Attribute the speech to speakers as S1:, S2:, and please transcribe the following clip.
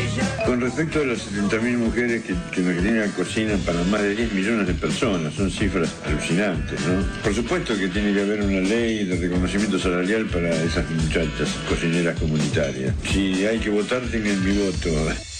S1: Con respecto a las 70.000 mujeres que en Argentina cocinan para más de 10 millones de personas, son cifras alucinantes, ¿no? Por supuesto que tiene que haber una ley de reconocimiento salarial para esas muchachas cocineras comunitarias. Si hay que votar, tienen mi voto.